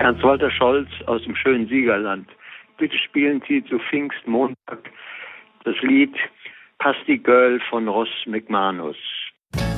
Ernst-Walter Scholz aus dem schönen Siegerland. Bitte spielen Sie zu Pfingstmontag das Lied Pasty Girl von Ross McManus.